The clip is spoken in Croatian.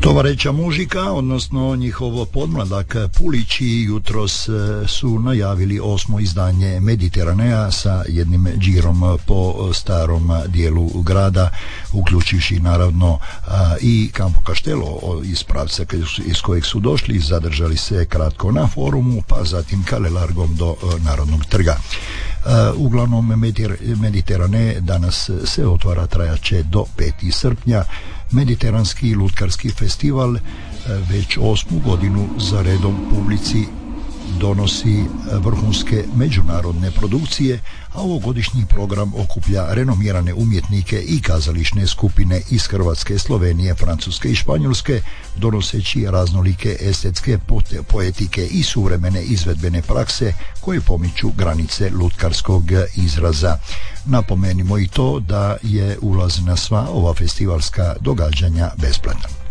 Tovareća mužika, odnosno njihov podmladak Pulići, jutros su najavili 8. izdanje Mediteranea sa jednim džirom po starom dijelu grada, uključivši naravno i Campo Castello iz pravca iz kojeg su došli, zadržali se kratko na forumu, pa zatim Kalelargom do Narodnog trga. Uglavnom Mediterane danas se otvara, trajaće do 5. srpnja. Mediteranski lutkarski festival već 8. godinu za redom publici donosi vrhunske međunarodne produkcije, a ovogodišnji program okuplja renomirane umjetnike i kazališne skupine iz Hrvatske, Slovenije, Francuske i Španjolske, donoseći raznolike estetske poetike i suvremene izvedbene prakse koje pomiču granice lutkarskog izraza. Napomenimo i to da je ulaz na sva ova festivalska događanja besplatan.